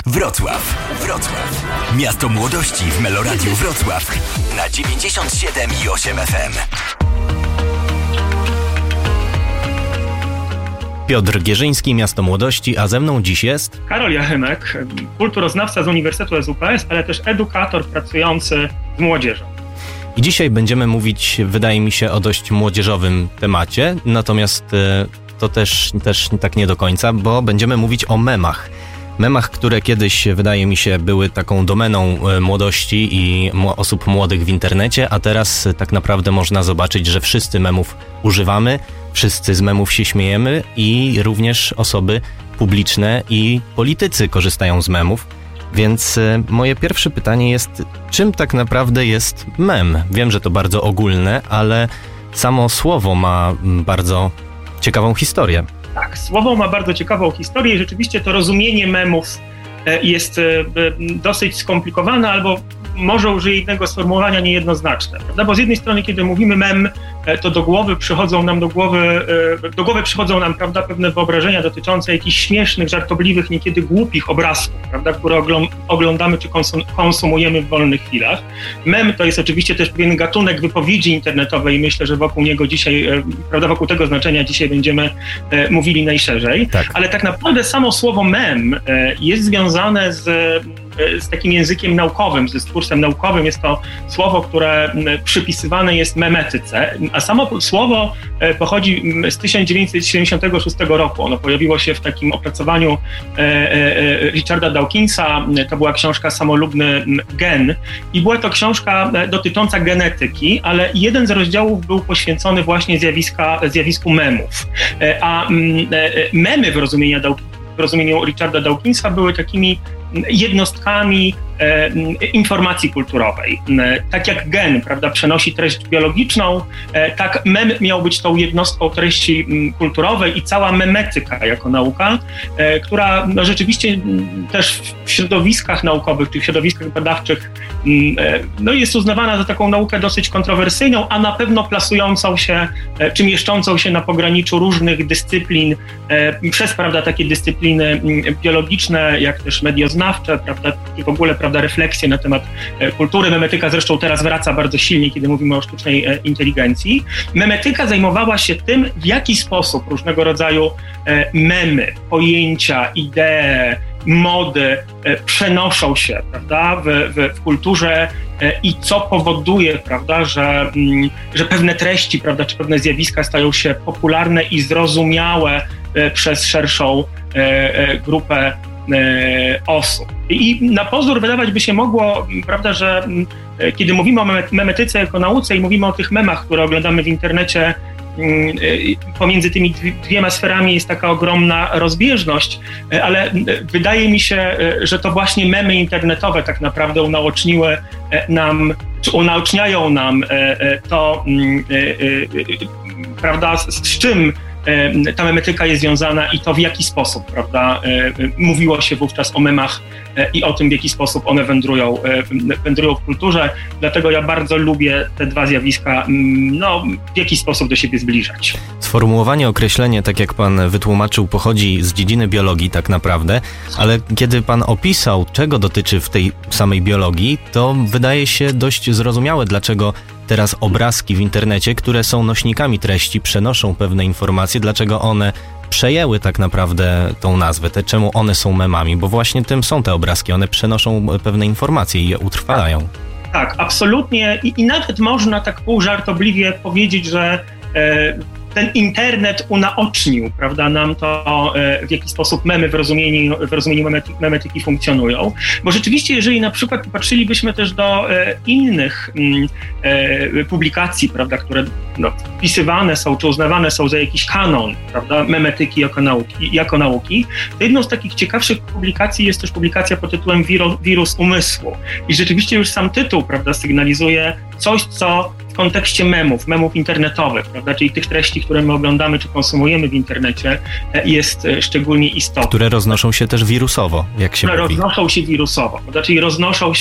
Wrocław. Miasto młodości w Meloradiu Wrocław na 97,8 FM. Piotr Gierzyński, Miasto Młodości, a ze mną dziś jest... Karol Jachymek, kulturoznawca z Uniwersytetu SWPS, ale też edukator pracujący z młodzieżą. I dzisiaj będziemy mówić, wydaje mi się, o dość młodzieżowym temacie, natomiast to też tak nie do końca, bo będziemy mówić o memach. Memach, które kiedyś, wydaje mi się, były taką domeną młodości i osób młodych w internecie, a teraz tak naprawdę można zobaczyć, że wszyscy memów używamy, wszyscy z memów się śmiejemy i również osoby publiczne i politycy korzystają z memów. Więc moje pierwsze pytanie jest, czym tak naprawdę jest mem? Wiem, że to bardzo ogólne, ale samo słowo ma bardzo ciekawą historię. Tak, słowo ma bardzo ciekawą historię i rzeczywiście to rozumienie memów jest dosyć skomplikowane, albo może użyję innego sformułowania, niejednoznaczne, prawda? Bo z jednej strony, kiedy mówimy mem, to do głowy przychodzą nam, prawda, pewne wyobrażenia dotyczące jakichś śmiesznych, żartobliwych, niekiedy głupich obrazków, prawda, które oglądamy czy konsumujemy w wolnych chwilach. Mem to jest oczywiście też pewien gatunek wypowiedzi internetowej i myślę, że wokół niego dzisiaj, prawda, wokół tego znaczenia dzisiaj będziemy mówili najszerzej. Tak. Ale tak naprawdę samo słowo mem jest związane z takim językiem naukowym, z dyskursem naukowym. Jest to słowo, które przypisywane jest memetyce, a samo słowo pochodzi z 1976 roku. Ono pojawiło się w takim opracowaniu Richarda Dawkinsa. To była książka Samolubny gen i była to książka dotycząca genetyki, ale jeden z rozdziałów był poświęcony właśnie zjawisku memów. A memy w rozumieniu Richarda Dawkinsa były takimi jednostkami informacji kulturowej. Tak jak gen, prawda, przenosi treść biologiczną, tak mem miał być tą jednostką treści kulturowej i cała memetyka jako nauka, która rzeczywiście też w środowiskach naukowych czy w środowiskach badawczych jest uznawana za taką naukę dosyć kontrowersyjną, a na pewno plasującą się czy mieszczącą się na pograniczu różnych dyscyplin, przez, prawda, takie dyscypliny biologiczne, jak też medioznawcze, prawda, i w ogóle, prawda, refleksje na temat kultury. Memetyka zresztą teraz wraca bardzo silnie, kiedy mówimy o sztucznej inteligencji. Memetyka zajmowała się tym, w jaki sposób różnego rodzaju memy, pojęcia, idee, mody przenoszą się, prawda, w kulturze i co powoduje, prawda, że pewne treści, prawda, czy pewne zjawiska stają się popularne i zrozumiałe przez szerszą grupę osób. I na pozór wydawać by się mogło, prawda, że kiedy mówimy o memetyce jako nauce i mówimy o tych memach, które oglądamy w internecie, pomiędzy tymi dwiema sferami jest taka ogromna rozbieżność, ale wydaje mi się, że to właśnie memy internetowe tak naprawdę unaoczniły nam, czy unaoczniają nam to, prawda, z czym ta memetyka jest związana i to w jaki sposób, prawda, mówiło się wówczas o memach i o tym, w jaki sposób one wędrują w kulturze. Dlatego ja bardzo lubię te dwa zjawiska, w jaki sposób do siebie zbliżać. Sformułowanie, określenie, tak jak pan wytłumaczył, pochodzi z dziedziny biologii tak naprawdę, ale kiedy pan opisał, czego dotyczy w tej samej biologii, to wydaje się dość zrozumiałe, dlaczego teraz obrazki w internecie, które są nośnikami treści, przenoszą pewne informacje, dlaczego one przejęły tak naprawdę tą nazwę, czemu one są memami, bo właśnie tym są te obrazki, one przenoszą pewne informacje i je utrwalają. Tak, absolutnie i nawet można tak półżartobliwie powiedzieć, że ten internet unaocznił, prawda, nam to, w jaki sposób memy w rozumieniu memetyki funkcjonują. Bo rzeczywiście, jeżeli na przykład popatrzylibyśmy też do innych publikacji, prawda, które wpisywane są, czy uznawane są za jakiś kanon, prawda, memetyki jako nauki, to jedną z takich ciekawszych publikacji jest też publikacja pod tytułem Wirus umysłu. I rzeczywiście już sam tytuł, prawda, sygnalizuje coś, co w kontekście memów internetowych, prawda, czyli tych treści, które my oglądamy czy konsumujemy w internecie, jest szczególnie istotne. Które roznoszą się też wirusowo, jak się mówi. Roznoszą się wirusowo, prawda, czyli roznoszą się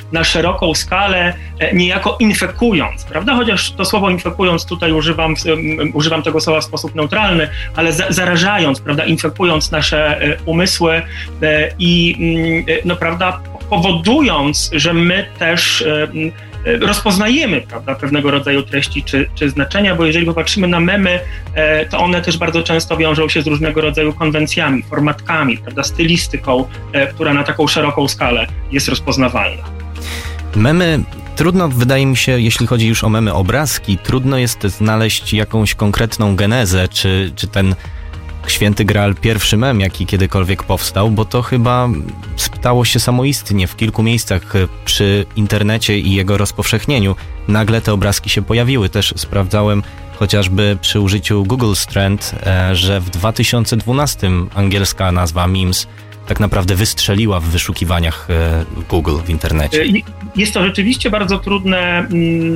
na szeroką skalę, niejako infekując, prawda? Chociaż to słowo infekując tutaj używam tego słowa w sposób neutralny, ale zarażając, prawda? Infekując nasze umysły i no, prawda? Powodując, że my też rozpoznajemy, prawda, pewnego rodzaju treści czy znaczenia, bo jeżeli popatrzymy na memy, to one też bardzo często wiążą się z różnego rodzaju konwencjami, formatkami, prawda, stylistyką, która na taką szeroką skalę jest rozpoznawalna. Memy, trudno, wydaje mi się, jeśli chodzi już o memy obrazki, trudno jest znaleźć jakąś konkretną genezę, czy ten Święty Graal, pierwszy mem, jaki kiedykolwiek powstał, bo to chyba stało się samoistnie w kilku miejscach przy internecie i jego rozpowszechnieniu. Nagle te obrazki się pojawiły. Też sprawdzałem chociażby przy użyciu Google Trend, że w 2012 angielska nazwa memes tak naprawdę wystrzeliła w wyszukiwaniach Google w internecie. Jest to rzeczywiście bardzo trudne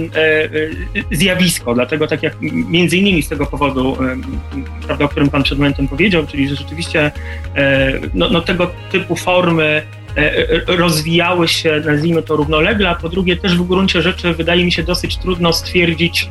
zjawisko, dlatego tak jak między innymi z tego powodu, prawda, o którym pan przed momentem powiedział, czyli że rzeczywiście no tego typu formy rozwijały się, nazwijmy to, równolegle, a po drugie też w gruncie rzeczy wydaje mi się dosyć trudno stwierdzić,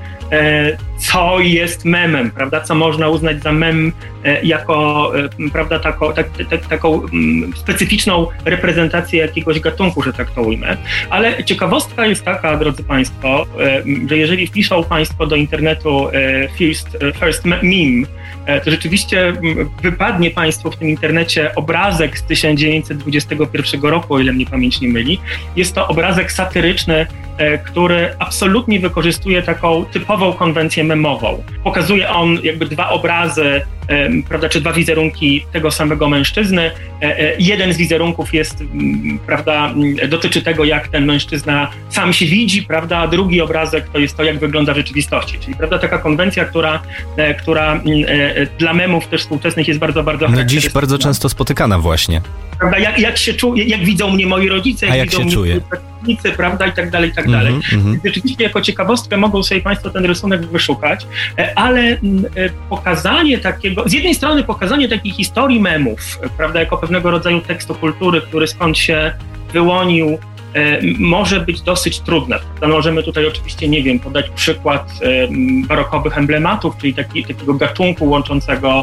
co jest memem, prawda, co można uznać za mem jako, prawda, taką specyficzną reprezentację jakiegoś gatunku, że tak to ujmę. Ale ciekawostka jest taka, drodzy Państwo, że jeżeli wpiszą Państwo do internetu first meme, to rzeczywiście wypadnie Państwu w tym internecie obrazek z 1921 roku, o ile mnie pamięć nie myli. Jest to obrazek satyryczny, który absolutnie wykorzystuje taką typową konwencję memową. Pokazuje on jakby dwa obrazy, prawda, czy dwa wizerunki tego samego mężczyzny. Jeden z wizerunków jest, prawda, dotyczy tego, jak ten mężczyzna sam się widzi, prawda, a drugi obrazek to jest to, jak wygląda w rzeczywistości. Czyli, prawda, taka konwencja, która dla memów też współczesnych jest bardzo, bardzo charakterystyczna. Dziś bardzo często spotykana właśnie. Prawda, jak się czuję, jak widzą mnie moi rodzice, jak widzą mnie moi pracownicy, prawda, i tak dalej, i tak dalej. Rzeczywiście jako ciekawostkę mogą sobie Państwo ten rysunek wyszukać, ale pokazanie takiego, z jednej strony pokazanie takiej historii memów, prawda, jako pewnego rodzaju tekstu kultury, który skąd się wyłonił, może być dosyć trudne. Możemy tutaj oczywiście, nie wiem, podać przykład barokowych emblematów, czyli takiego gatunku łączącego,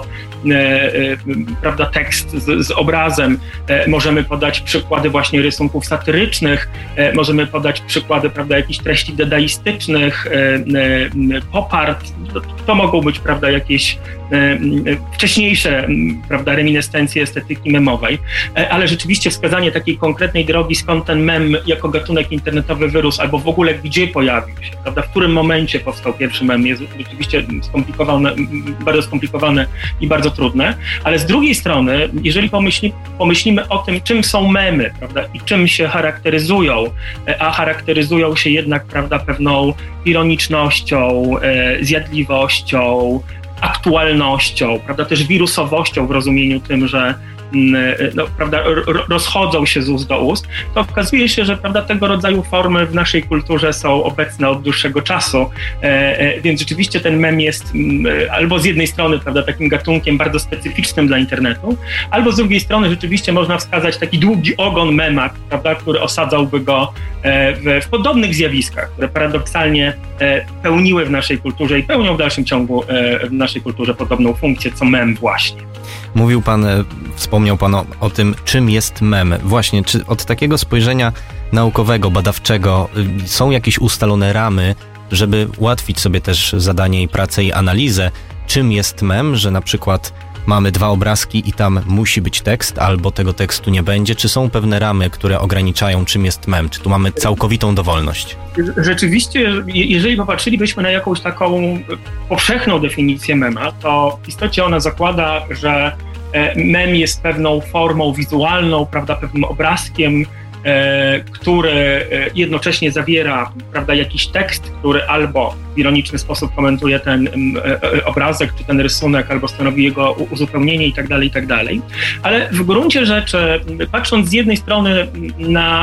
prawda, tekst z obrazem. Możemy podać przykłady właśnie rysunków satyrycznych, możemy podać przykłady, prawda, jakichś treści dadaistycznych, pop-art. To mogą być, prawda, jakieś wcześniejsze, prawda, reminiscencje estetyki memowej, ale rzeczywiście wskazanie takiej konkretnej drogi, skąd ten mem jako gatunek internetowy wyrósł, albo w ogóle gdzie pojawił się, prawda, w którym momencie powstał pierwszy mem, jest rzeczywiście bardzo skomplikowane i bardzo trudne, ale z drugiej strony, jeżeli pomyślimy o tym, czym są memy, prawda, i czym się charakteryzują, a charakteryzują się jednak, prawda, pewną ironicznością, zjadliwością, aktualnością, prawda, też wirusowością w rozumieniu tym, że no, prawda, rozchodzą się z ust do ust, to okazuje się, że, prawda, tego rodzaju formy w naszej kulturze są obecne od dłuższego czasu, więc rzeczywiście ten mem jest albo z jednej strony, prawda, takim gatunkiem bardzo specyficznym dla internetu, albo z drugiej strony rzeczywiście można wskazać taki długi ogon mema, prawda, który osadzałby go w podobnych zjawiskach, które paradoksalnie pełniły w naszej kulturze i pełnią w dalszym ciągu w naszej kulturze podobną funkcję, co mem właśnie. Mówił pan, wspomniał pan o tym, czym jest mem. Właśnie, czy od takiego spojrzenia naukowego, badawczego są jakieś ustalone ramy, żeby ułatwić sobie też zadanie i pracę i analizę, czym jest mem, że na przykład mamy dwa obrazki i tam musi być tekst, albo tego tekstu nie będzie? Czy są pewne ramy, które ograniczają, czym jest mem? Czy tu mamy całkowitą dowolność? Rzeczywiście, jeżeli popatrzylibyśmy na jakąś taką powszechną definicję mema, to w istocie ona zakłada, że mem jest pewną formą wizualną, prawda, pewnym obrazkiem, który jednocześnie zawiera, prawda, jakiś tekst, który albo w ironiczny sposób komentuje ten obrazek czy ten rysunek, albo stanowi jego uzupełnienie i tak dalej, i tak dalej. Ale w gruncie rzeczy, patrząc z jednej strony na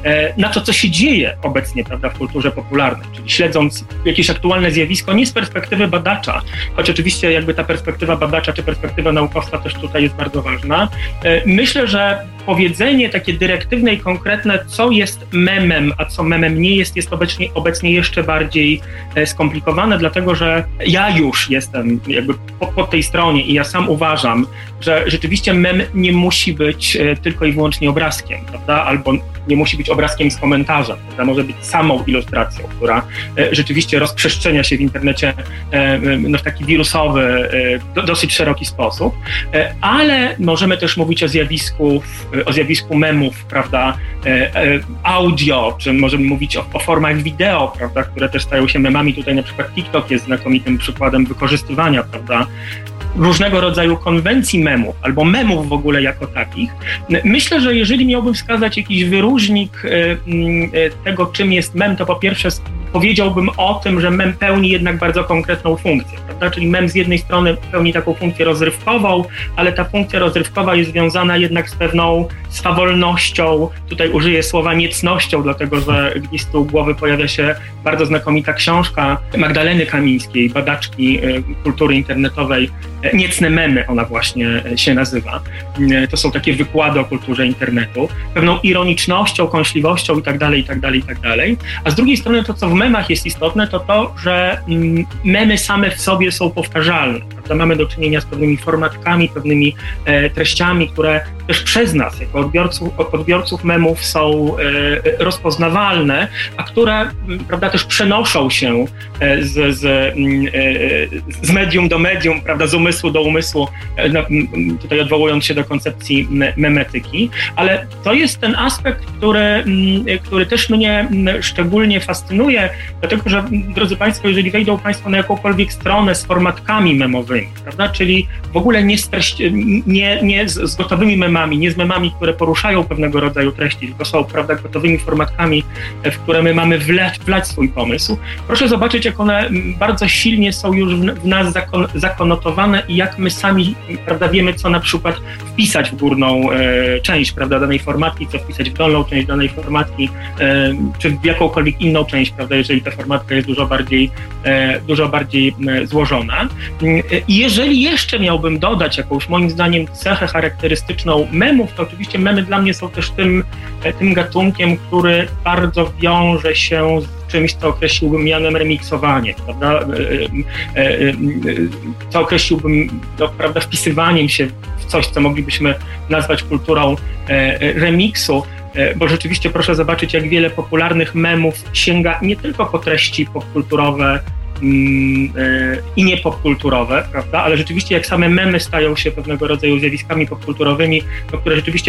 na to, co się dzieje obecnie, prawda, w kulturze popularnej, czyli śledząc jakieś aktualne zjawisko nie z perspektywy badacza, choć oczywiście jakby ta perspektywa badacza czy perspektywa naukowca też tutaj jest bardzo ważna. Myślę, że powiedzenie takie dyrektywne i konkretne, co jest memem, a co memem nie jest obecnie jeszcze bardziej skomplikowane, dlatego że ja już jestem jakby po tej stronie i ja sam uważam, że rzeczywiście mem nie musi być tylko i wyłącznie obrazkiem, prawda? Albo nie musi być obrazkiem z komentarza, prawda? Może być samą ilustracją, która rzeczywiście rozprzestrzenia się w internecie w taki wirusowy, dosyć szeroki sposób, ale możemy też mówić o zjawisku memów, prawda? Audio, czy możemy mówić o formach wideo, prawda? Które też stają się memami. Tutaj na przykład TikTok jest znakomitym przykładem wykorzystywania, prawda? Różnego rodzaju konwencji memów, albo memów w ogóle jako takich. Myślę, że jeżeli miałbym wskazać jakiś wyróżnik tego, czym jest mem, to po pierwsze powiedziałbym o tym, że mem pełni jednak bardzo konkretną funkcję, prawda? Czyli mem z jednej strony pełni taką funkcję rozrywkową, ale ta funkcja rozrywkowa jest związana jednak z pewną swawolnością, tutaj użyję słowa niecnością, dlatego że gdzieś z tyłu głowy pojawia się bardzo znakomita książka Magdaleny Kamińskiej, badaczki kultury internetowej, Niecne memy ona właśnie się nazywa. To są takie wykłady o kulturze internetu, pewną ironicznością, kąśliwością itd. A z drugiej strony to, co w memach jest istotne, to to, że memy same w sobie są powtarzalne. Prawda? Mamy do czynienia z pewnymi formatkami, pewnymi treściami, które też przez nas, jako odbiorców memów są rozpoznawalne, a które, prawda, też przenoszą się z medium do medium, prawda, z umysłu do umysłu, tutaj odwołując się do koncepcji memetyki, ale to jest ten aspekt, który też mnie szczególnie fascynuje, dlatego że, drodzy Państwo, jeżeli wejdą Państwo na jakąkolwiek stronę z formatkami memowymi, prawda, czyli w ogóle nie z gotowymi memami, nie z memami, które poruszają pewnego rodzaju treści, tylko są, prawda, gotowymi formatkami, w które my mamy wlać swój pomysł. Proszę zobaczyć, jak one bardzo silnie są już w nas zakonotowane i jak my sami, prawda, wiemy, co na przykład wpisać w górną część, prawda, danej formatki, co wpisać w dolną część danej formatki, czy w jakąkolwiek inną część, prawda, jeżeli ta formatka jest dużo bardziej złożona. I jeżeli jeszcze miałbym dodać jakąś, moim zdaniem, cechę charakterystyczną memów, to oczywiście memy dla mnie są też tym gatunkiem, który bardzo wiąże się z czymś, co określiłbym mianem remiksowanie, prawda? Co określiłbym, prawda, wpisywaniem się w coś, co moglibyśmy nazwać kulturą remiksu, bo rzeczywiście proszę zobaczyć, jak wiele popularnych memów sięga nie tylko po treści popkulturowe i niepopkulturowe, prawda, ale rzeczywiście jak same memy stają się pewnego rodzaju zjawiskami popkulturowymi, które rzeczywiście